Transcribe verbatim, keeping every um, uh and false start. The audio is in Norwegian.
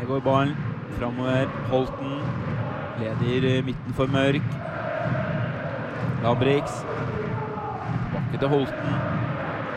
går ballen fremover. Holten leder midten for Mørk. Labrix. Tilbake til Holten.